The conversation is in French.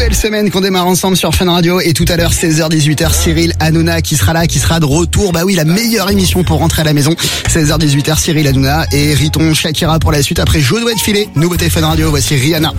nouvelle semaine qu'on démarre ensemble sur Fun Radio. Et tout à l'heure, 16h-18h, Cyril Hanouna qui sera là, qui sera de retour. Bah oui, la meilleure émission pour rentrer à la maison. 16h-18h, Cyril Hanouna et Riton Shakira pour la suite. Après, je dois te filer. Nouveauté Fun Radio, voici Rihanna.